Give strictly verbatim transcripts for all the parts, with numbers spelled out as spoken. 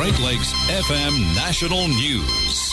Great Lakes F M National News.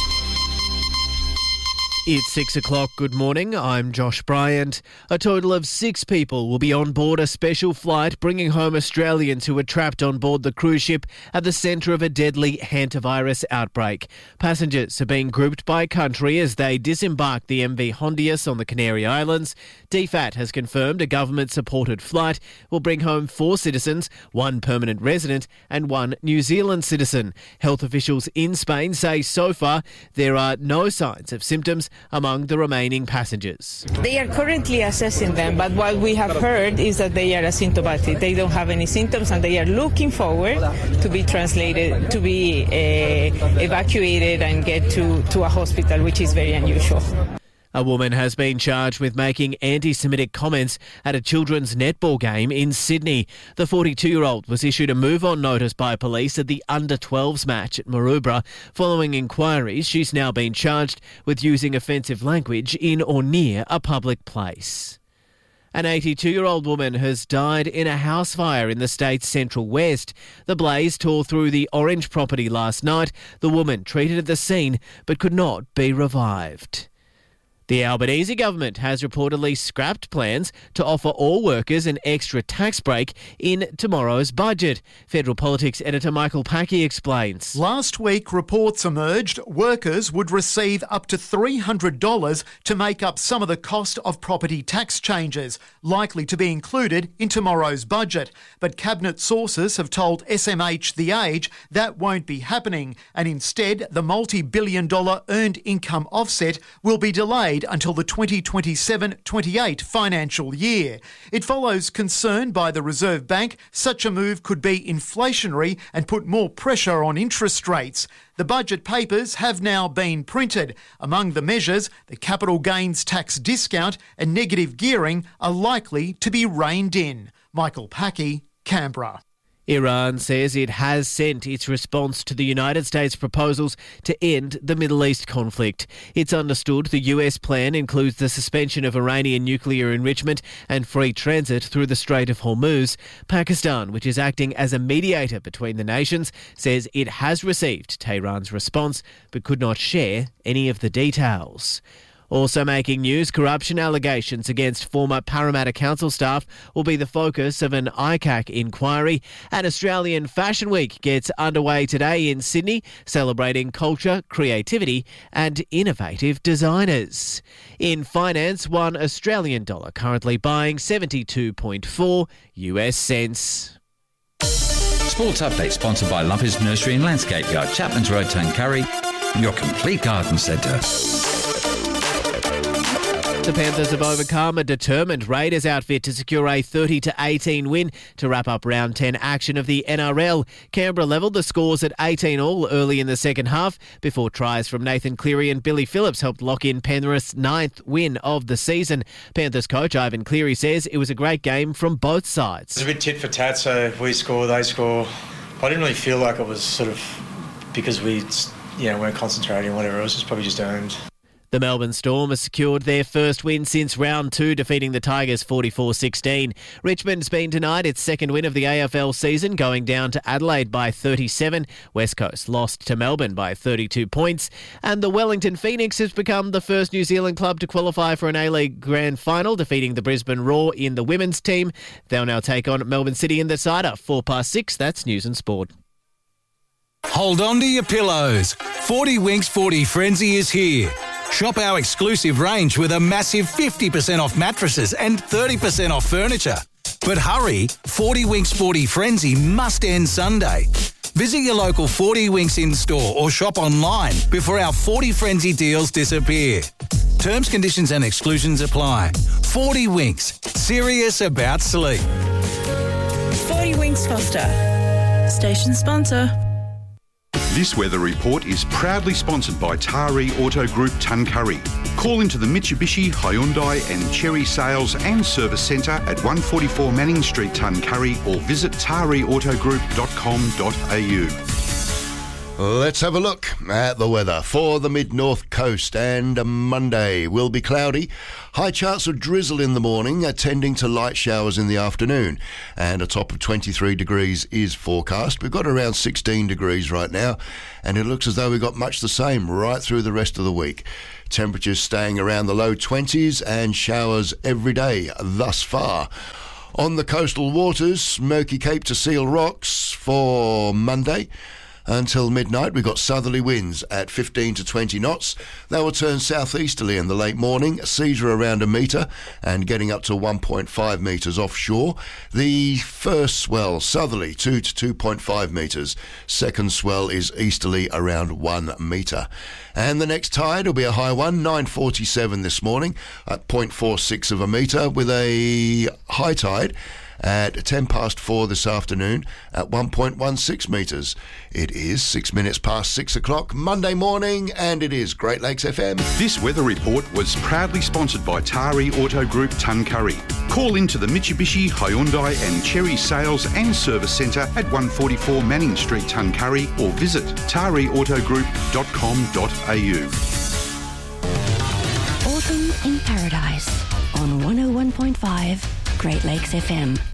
It's six o'clock. Good morning. I'm Josh Bryant. A total of six people will be on board a special flight bringing home Australians who were trapped on board the cruise ship at the centre of a deadly hantavirus outbreak. Passengers are being grouped by country as they disembark the M V Hondius on the Canary Islands. D F A T has confirmed a government-supported flight will bring home four citizens, one permanent resident and one New Zealand citizen. Health officials in Spain say so far there are no signs of symptoms among the remaining passengers. They are currently assessing them, but what we have heard is that they are asymptomatic. They don't have any symptoms and they are looking forward to be translated, to be uh, evacuated and get to, to a hospital, which is very unusual. A woman has been charged with making anti-Semitic comments at a children's netball game in Sydney. The forty-two-year-old was issued a move-on notice by police at the under twelves match at Maroubra. Following inquiries, she's now been charged with using offensive language in or near a public place. An eighty-two-year-old woman has died in a house fire in the state's central west. The blaze tore through the Orange property last night. The woman treated at the scene but could not be revived. The Albanese government has reportedly scrapped plans to offer all workers an extra tax break in tomorrow's budget. Federal Politics editor Michael Packey explains. Last week, reports emerged workers would receive up to three hundred dollars to make up some of the cost of property tax changes, likely to be included in tomorrow's budget. But Cabinet sources have told S M H The Age that won't be happening, and instead the multi-billion dollar earned income offset will be delayed until the twenty twenty-seven twenty-eight financial year. It follows concern by the Reserve Bank such a move could be inflationary and put more pressure on interest rates. The budget papers have now been printed. Among the measures, the capital gains tax discount and negative gearing are likely to be reined in. Michael Packey, Canberra. Iran says it has sent its response to the United States' proposals to end the Middle East conflict. It's understood the U S plan includes the suspension of Iranian nuclear enrichment and free transit through the Strait of Hormuz. Pakistan, which is acting as a mediator between the nations, says it has received Tehran's response but could not share any of the details. Also making news, corruption allegations against former Parramatta Council staff will be the focus of an I C A C inquiry. An Australian Fashion Week gets underway today in Sydney, celebrating culture, creativity and innovative designers. In finance, one Australian dollar currently buying seventy-two point four U S cents. Sports Update sponsored by Lumpers Nursery and Landscape Yard, Chapman's Road, Tuncurry, your complete garden centre. The Panthers have overcome a determined Raiders outfit to secure a thirty to eighteen win to wrap up round ten action of the N R L. Canberra levelled the scores at eighteen all early in the second half before tries from Nathan Cleary and Billy Phillips helped lock in Penrith's ninth win of the season. Panthers coach Ivan Cleary says it was a great game from both sides. It's a bit tit for tat, so if we score, they score. I didn't really feel like it was sort of because we you know, weren't concentrating or whatever. It was just probably just earned. The Melbourne Storm has secured their first win since round two, defeating the Tigers forty-four sixteen. Richmond's been denied its second win of the A F L season, going down to Adelaide by thirty-seven. West Coast lost to Melbourne by thirty-two points. And the Wellington Phoenix has become the first New Zealand club to qualify for an A-League Grand Final, defeating the Brisbane Roar in the women's team. They'll now take on Melbourne City in the Cider. Four past six, that's News and Sport. Hold on to your pillows. forty Winks forty Frenzy is here. Shop our exclusive range with a massive fifty percent off mattresses and thirty percent off furniture. But hurry, forty Winks forty Frenzy must end Sunday. Visit your local forty Winks in-store or shop online before our forty Frenzy deals disappear. Terms, conditions and exclusions apply. forty Winks, serious about sleep. forty Winks Foster, station sponsor. This weather report is proudly sponsored by Taree Auto Group Tuncurry. Call into the Mitsubishi, Hyundai and Chery Sales and Service Centre at one forty-four Manning Street, Tuncurry, or visit taree auto group dot com dot a u. Let's have a look at the weather for the mid-north coast, and Monday will be cloudy. High chance of drizzle in the morning, tending to light showers in the afternoon, and a top of twenty-three degrees is forecast. We've got around sixteen degrees right now, and it looks as though we've got much the same right through the rest of the week. Temperatures staying around the low twenties and showers every day thus far. On the coastal waters, Smoky Cape to Seal Rocks for Monday. Until midnight, we've got southerly winds at fifteen to twenty knots. They will turn southeasterly in the late morning, seas are around a metre and getting up to one point five metres offshore. The first swell, southerly, two to two point five metres. Second swell is easterly around one metre. And the next tide will be a high one, nine forty-seven this morning at zero point four six of a metre, with a high tide at ten past four this afternoon at one point one six metres. It is six minutes past six o'clock Monday morning, and it is Great Lakes F M. This weather report was proudly sponsored by Tari Auto Group Tuncurry. Call into the Mitsubishi, Hyundai and Cherry Sales and Service Centre at one forty-four Manning Street, Tuncurry, or visit tari auto group dot com dot a u. Autumn in Paradise on one oh one point five Great Lakes F M.